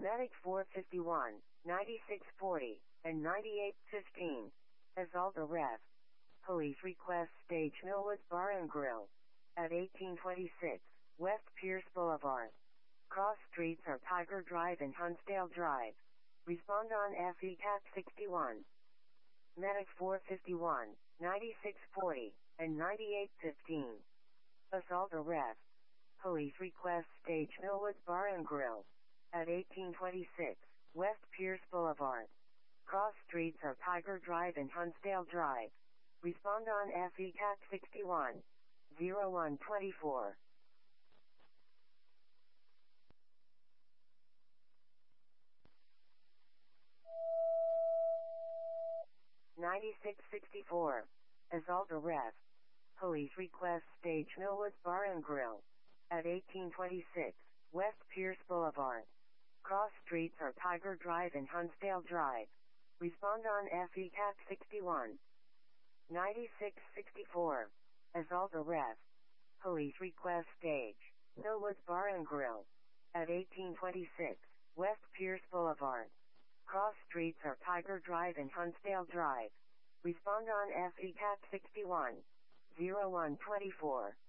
Medic 451, 9640, and 9815. Asalta Rev. Police request stage Millwoods Bar and Grill. At 1826, West Pierce Boulevard. Cross streets are Tiger Drive and Hunsdale Drive. Respond on FECAT 61. Medic 451, 9640, and 9815. Asalta Rev. Police request stage Millwoods Bar and Grill. At 1826, West Pierce Boulevard. Cross streets are Tiger Drive and Hunsdale Drive. Respond on FECAT 61. 0124. $96.64. Asalta Rev. Police request stage Millwoods Bar and Grill. At 1826, West Pierce Boulevard. Cross streets are Tiger Drive and Hunsdale Drive. Respond on FECAT 61. $96.64. Asalta Rev. Police request stage Millwoods Bar and Grill. At 1826, West Pierce Boulevard. Cross streets are Tiger Drive and Hunsdale Drive. Respond on FECAT 61. 0124.